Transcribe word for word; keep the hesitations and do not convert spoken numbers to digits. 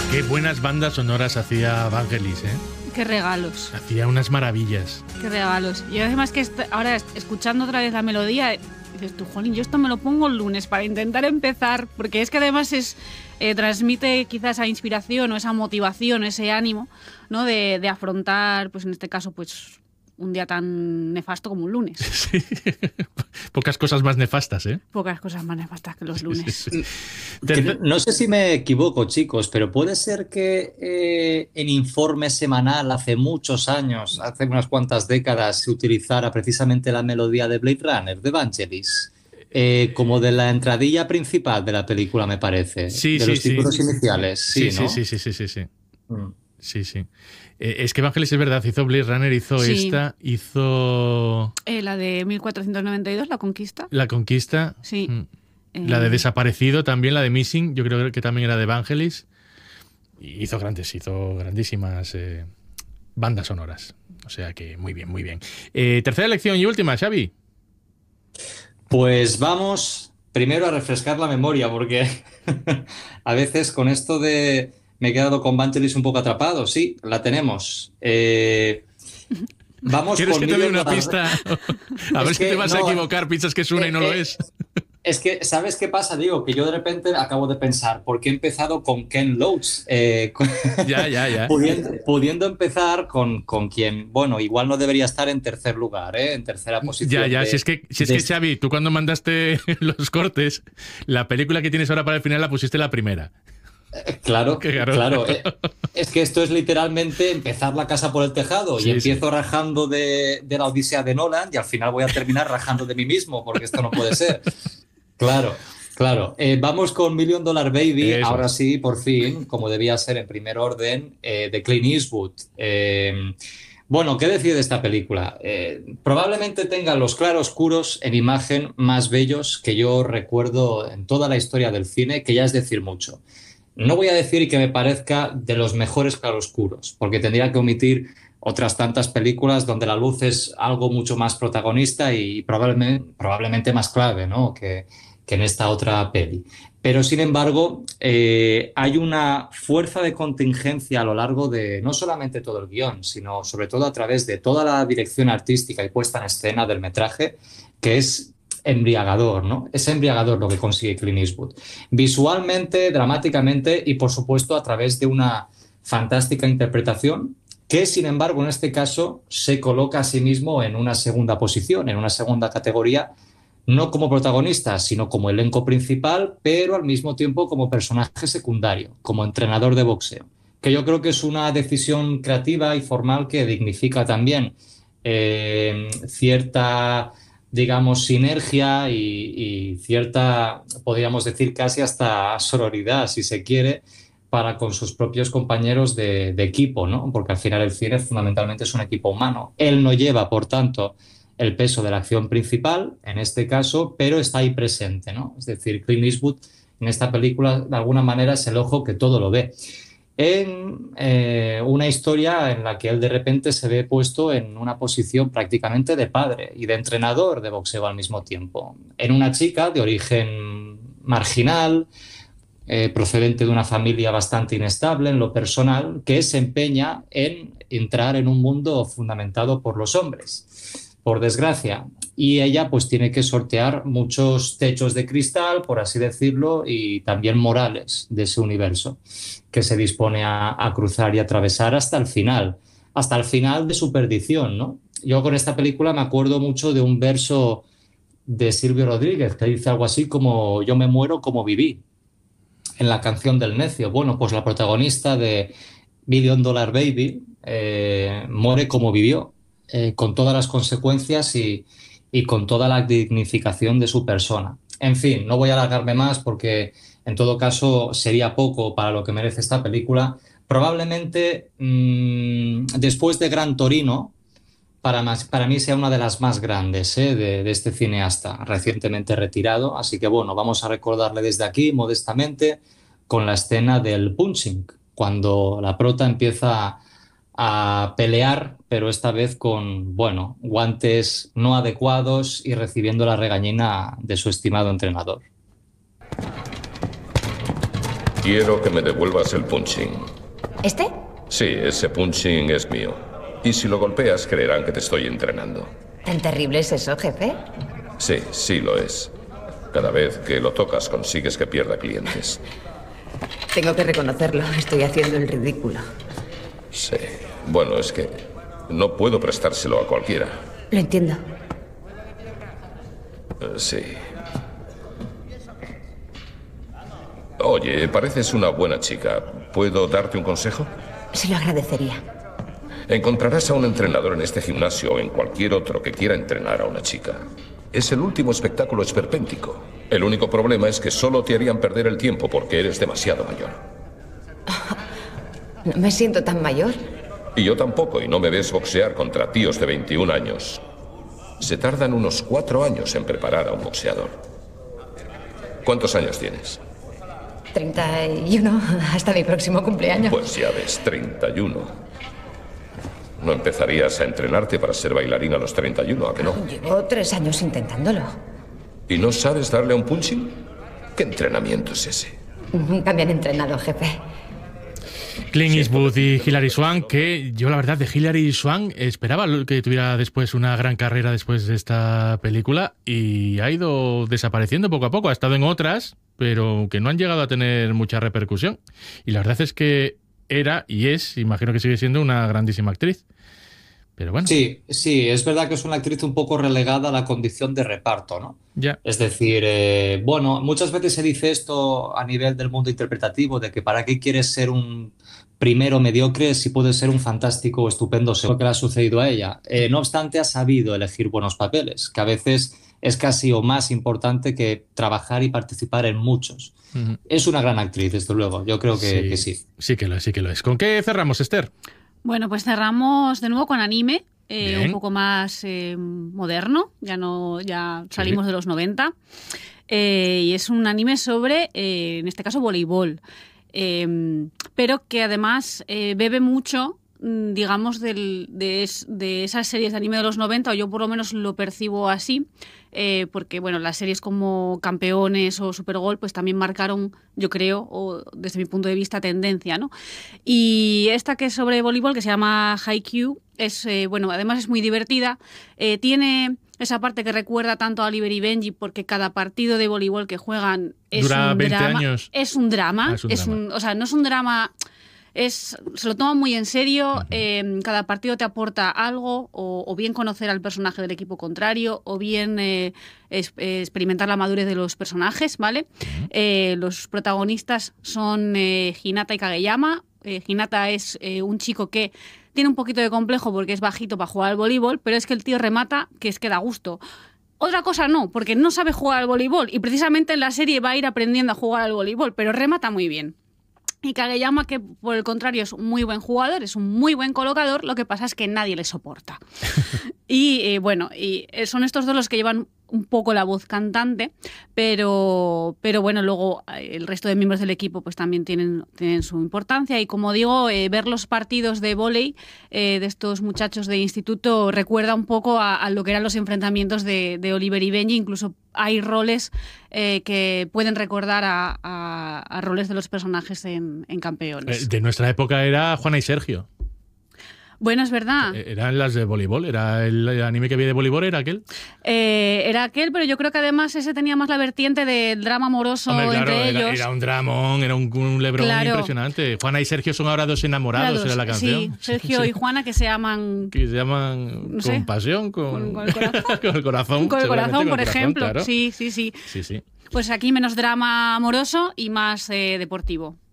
Qué buenas bandas sonoras hacía Vangelis, ¿eh? Qué regalos. Hacía unas maravillas. Qué regalos. Y además que est- ahora escuchando otra vez la melodía, dices tú, jolín, yo esto me lo pongo el lunes para intentar empezar, porque es que además es eh, transmite quizás esa inspiración o esa motivación, ese ánimo, ¿no? De, de afrontar, pues en este caso, pues un día tan nefasto como un lunes. Sí. Pocas cosas más nefastas, ¿eh? Pocas cosas más nefastas que los lunes. Sí, sí, sí. Que no, no sé si me equivoco, chicos, pero puede ser que eh, en Informe Semanal hace muchos años, hace unas cuantas décadas, se utilizara precisamente la melodía de Blade Runner, de Vangelis, eh, como de la entradilla principal de la película, me parece. Sí, de sí, los sí. títulos iniciales. Sí, Sí, ¿no? sí, sí, sí, sí, sí. Mm. Sí, sí. Eh, es que Vangelis es verdad, hizo Blade Runner, hizo Sí. esta, hizo Eh, la de mil cuatrocientos noventa y dos, La Conquista. La Conquista. Sí. Mm. Eh, La de Desaparecido también, la de Missing, yo creo que también era de Vangelis. Y hizo grandes, hizo grandísimas eh, bandas sonoras. O sea que muy bien, muy bien. Eh, tercera elección y última, Xavi. Pues vamos primero a refrescar la memoria, porque a veces con esto de me he quedado con Vangelis un poco atrapado. Sí, la tenemos. Eh, vamos ¿Quieres con que te dé Million una Dollar- pista? A ver Es si que te vas a no, equivocar, piensas que es una y no eh, lo eh, es. Es que, ¿sabes qué pasa? Digo, que yo de repente acabo de pensar, ¿por qué he empezado con Ken Loach? Eh, con- Ya, ya, ya. pudiendo, pudiendo empezar con, con quien, bueno, igual no debería estar en tercer lugar, ¿eh? En tercera posición. Ya, ya, de- si es que, si es de- que Xavi, tú cuando mandaste los cortes, la película que tienes ahora para el final la pusiste la primera. Claro, Claro. claro. eh, Es que esto es literalmente empezar la casa por el tejado Sí, y empiezo sí. rajando de, de la Odisea de Nolan y al final voy a terminar rajando de mí mismo porque esto no puede ser. Claro, claro. Eh, vamos con Million Dollar Baby, Eso ahora es. sí, por fin, como debía ser en primer orden, eh, de Clint Eastwood. Eh, bueno, ¿qué decir de esta película? Eh, probablemente tenga los claroscuros en imagen más bellos que yo recuerdo en toda la historia del cine, que ya es decir mucho. No voy a decir que me parezca de los mejores claroscuros, porque tendría que omitir otras tantas películas donde la luz es algo mucho más protagonista y probablemente, probablemente más clave, ¿no? que, que en esta otra peli. Pero, sin embargo, eh, hay una fuerza de contingencia a lo largo de no solamente todo el guión, sino sobre todo a través de toda la dirección artística y puesta en escena del metraje, que es embriagador, ¿no? Es embriagador lo que consigue Clint Eastwood. Visualmente, dramáticamente y, por supuesto, a través de una fantástica interpretación que, sin embargo, en este caso se coloca a sí mismo en una segunda posición, en una segunda categoría, no como protagonista, sino como elenco principal, pero al mismo tiempo como personaje secundario, como entrenador de boxeo, que yo creo que es una decisión creativa y formal que dignifica también eh, cierta, digamos, sinergia y, y cierta, podríamos decir, casi hasta sororidad, si se quiere, para con sus propios compañeros de, de equipo, ¿no? Porque al final el cine fundamentalmente es un equipo humano. Él no lleva, por tanto, el peso de la acción principal, en este caso, pero está ahí presente, ¿no? Es decir, Clint Eastwood en esta película, de alguna manera, es el ojo que todo lo ve. En eh, una historia en la que él de repente se ve puesto en una posición prácticamente de padre y de entrenador de boxeo al mismo tiempo. En una chica de origen marginal, Eh, procedente de una familia bastante inestable en lo personal, que se empeña en entrar en un mundo fundamentado por los hombres, por desgracia. Y ella pues tiene que sortear muchos techos de cristal, por así decirlo, y también morales de ese universo, que se dispone a, a cruzar y atravesar hasta el final, hasta el final de su perdición, ¿no? Yo con esta película me acuerdo mucho de un verso de Silvio Rodríguez que dice algo así como yo me muero como viví, en la canción del necio. Bueno, pues la protagonista de Million Dollar Baby eh, muere como vivió, eh, con todas las consecuencias y, y con toda la dignificación de su persona. En fin, no voy a alargarme más porque en todo caso sería poco para lo que merece esta película. Probablemente mmm, después de Gran Torino, para, más, para mí sea una de las más grandes ¿eh? de, de este cineasta recientemente retirado. Así que bueno, vamos a recordarle desde aquí, modestamente, con la escena del punching, cuando la prota empieza a pelear, pero esta vez con, bueno, guantes no adecuados y recibiendo la regañina de su estimado entrenador. Quiero que me devuelvas el punching. ¿Este? Sí, ese punching es mío. Y si lo golpeas, creerán que te estoy entrenando. ¿Tan terrible es eso, jefe? Sí, sí lo es. Cada vez que lo tocas, consigues que pierda clientes. Tengo que reconocerlo, estoy haciendo el ridículo. Sí. Bueno, es que no puedo prestárselo a cualquiera. Lo entiendo. Uh, sí. Oye, pareces una buena chica. ¿Puedo darte un consejo? Se lo agradecería. Encontrarás a un entrenador en este gimnasio o en cualquier otro que quiera entrenar a una chica. Es el último espectáculo esperpéntico. El único problema es que solo te harían perder el tiempo porque eres demasiado mayor. No me siento tan mayor. Y yo tampoco, y no me ves boxear contra tíos de veintiún años. Se tardan unos cuatro años en preparar a un boxeador. ¿Cuántos años tienes? treinta y uno, hasta mi próximo cumpleaños. Pues ya ves, treinta y uno. ¿No empezarías a entrenarte para ser bailarina a los treinta y uno, a que no? Llevo tres años intentándolo. ¿Y no sabes darle a un punching? ¿Qué entrenamiento es ese? Nunca me han entrenado, jefe. Clint Eastwood y Hilary Swank, que yo la verdad de Hilary Swank esperaba que tuviera después una gran carrera después de esta película y ha ido desapareciendo poco a poco. Ha estado en otras, pero que no han llegado a tener mucha repercusión. Y la verdad es que era y es, imagino que sigue siendo, una grandísima actriz. Pero bueno. Sí, sí, es verdad que es una actriz un poco relegada a la condición de reparto, ¿no? Ya. Es decir, eh, bueno, muchas veces se dice esto a nivel del mundo interpretativo, de que para qué quieres ser un primero mediocre si puedes ser un fantástico o estupendo, según lo que le ha sucedido a ella. Eh, no obstante, ha sabido elegir buenos papeles, que a veces es casi o más importante que trabajar y participar en muchos. Uh-huh. Es una gran actriz, desde luego. Yo creo que sí. Que sí. Sí que lo es, sí que lo es. ¿Con qué cerramos, Esther? Bueno, pues cerramos de nuevo con anime, eh, un poco más eh, moderno, ya no ya salimos sí. de los noventa, eh, y es un anime sobre, eh, en este caso, voleibol, eh, pero que además eh, bebe mucho, digamos, del, de, es, de esas series de anime de los noventa, o yo por lo menos lo percibo así, eh, porque bueno, las series como Campeones o Supergol pues también marcaron, yo creo, o desde mi punto de vista, tendencia, ¿no? Y esta que es sobre voleibol, que se llama Haikyuu, es, eh, bueno, además es muy divertida, eh, tiene esa parte que recuerda tanto a Oliver y Benji, porque cada partido de voleibol que juegan es Dura un veinte drama. años. Es un drama, ah, es un es drama. Un, o sea, no es un drama... Es, se lo toma muy en serio, uh-huh. eh, cada partido te aporta algo, o, o bien conocer al personaje del equipo contrario, o bien eh, es, eh, experimentar la madurez de los personajes, ¿vale? Uh-huh. Eh, los protagonistas son eh, Hinata y Kageyama. Eh, Hinata es eh, un chico que tiene un poquito de complejo porque es bajito para jugar al voleibol, pero es que el tío remata que es que da gusto. Otra cosa no, porque no sabe jugar al voleibol, y precisamente en la serie va a ir aprendiendo a jugar al voleibol, pero remata muy bien. Y Kageyama, que por el contrario es un muy buen jugador, es un muy buen colocador, lo que pasa es que nadie le soporta. y eh, bueno, y son estos dos los que llevan un poco la voz cantante, pero, pero bueno, luego el resto de miembros del equipo pues también tienen, tienen su importancia, y como digo, eh, ver los partidos de vóley eh, de estos muchachos de instituto recuerda un poco a, a lo que eran los enfrentamientos de, de Oliver y Benji. Incluso hay roles eh, que pueden recordar a, a, a roles de los personajes en, en Campeones. De nuestra época era Juana y Sergio. Bueno, es verdad. Eran las de voleibol, era el, el anime que había de voleibol, ¿era aquel? Eh, era aquel, pero yo creo que además ese tenía más la vertiente del drama amoroso. Hombre, claro, entre era, ellos. Era un dramón, era un, un lebrón claro. impresionante. Juana y Sergio son ahora dos enamorados, era la canción. Sí, Sergio sí. y Juana, que se llaman... Que se llaman no sé, con pasión, con, con, con el corazón. con el corazón. Con el corazón, por con el ejemplo. corazón, claro. Sí, sí, sí. Sí, sí. Pues aquí menos drama amoroso y más eh, deportivo.